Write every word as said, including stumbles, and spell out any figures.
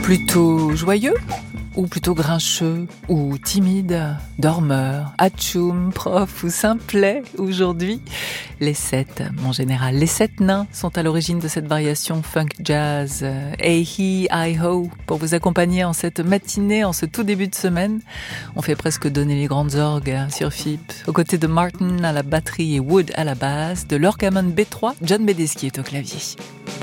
Plutôt joyeux ou plutôt grincheux ou timide, dormeur, atchoum, prof ou simplet aujourd'hui? Les sept, mon général, les sept nains sont à l'origine de cette variation funk jazz. Hey he, I ho, pour vous accompagner en cette matinée, en ce tout début de semaine. On fait presque donner les grandes orgues sur F I P. Aux côtés de Martin à la batterie et Wood à la basse, de l'Orgamon B trois, John Medeski est au clavier.